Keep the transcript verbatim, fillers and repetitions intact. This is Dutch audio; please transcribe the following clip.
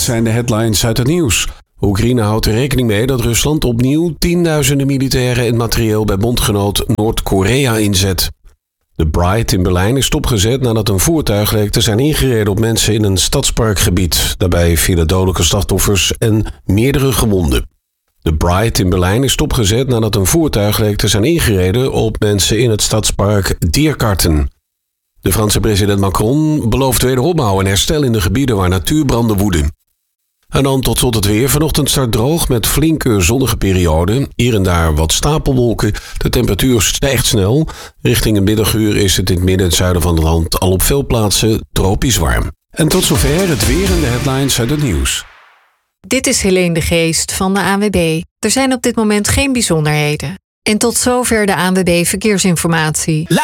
zijn de headlines uit het nieuws. Oekraïne houdt er rekening mee dat Rusland opnieuw tienduizenden militairen en materieel bij bondgenoot Noord-Korea inzet. De Bride in Berlijn is stopgezet nadat een voertuig leek te zijn ingereden op mensen in een stadsparkgebied. Daarbij vielen dodelijke slachtoffers en meerdere gewonden. De Bride in Berlijn is stopgezet nadat een voertuig leek te zijn ingereden op mensen in het stadspark Diergarten. De Franse president Macron belooft wederopbouw en herstel in de gebieden waar natuurbranden woeden. En dan tot slot het weer. Vanochtend start droog met flinke zonnige perioden. Hier en daar wat stapelwolken. De temperatuur stijgt snel. Richting een middaguur is het in het midden en het zuiden van het land al op veel plaatsen tropisch warm. En tot zover het weer en de headlines uit het nieuws. Dit is Helene de Geest van de A N W B. Er zijn op dit moment geen bijzonderheden. En tot zover de A N W B Verkeersinformatie.